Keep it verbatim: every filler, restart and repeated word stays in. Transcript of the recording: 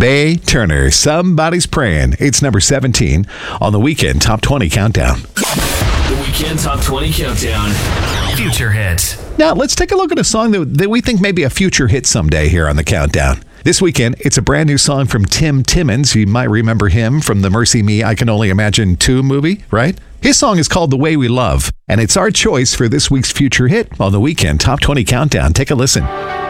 Bay Turner, Somebody's Praying. It's number seventeen on the Weekend Top twenty Countdown. The Weekend Top twenty Countdown. Future hit. Now, let's take a look at a song that, that we think may be a future hit someday here on the Countdown. This weekend, it's a brand new song from Tim Timmons. You might remember him from the Mercy Me, I Can Only Imagine two movie, right? His song is called The Way We Love, and it's our choice for this week's future hit on the Weekend Top twenty Countdown. Take a listen.